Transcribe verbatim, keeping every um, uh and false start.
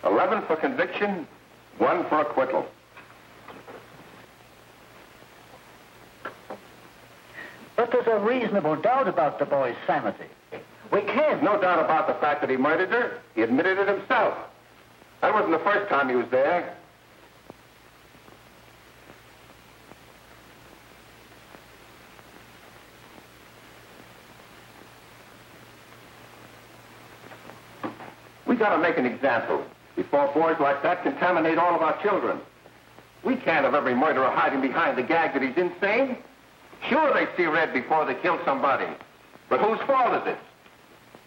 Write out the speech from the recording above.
Eleven for conviction, one for acquittal. But there's a reasonable doubt about the boy's sanity. We can't. No doubt about the fact that he murdered her. He admitted it himself. That wasn't the first time he was there. We gotta make an example before boys like that contaminate all of our children. We can't have every murderer hiding behind the gag that he's insane. Sure, they see red before they kill somebody. But whose fault is it?